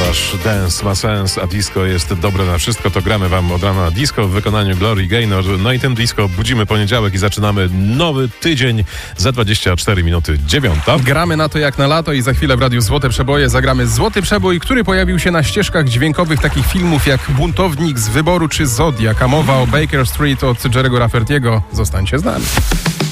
ponieważ dance ma sens, a disco jest dobre na wszystko, to gramy wam od rana disco w wykonaniu Glory Gaynor. No i tym disco budzimy poniedziałek i zaczynamy nowy tydzień za 24 minuty 9. Gramy na to jak na lato i za chwilę w Radiu Złote Przeboje zagramy Złoty Przebój, który pojawił się na ścieżkach dźwiękowych takich filmów jak Buntownik z Wyboru czy Zodiak, a mowa o Baker Street od Jerry'ego Rafferty'ego. Zostańcie z nami.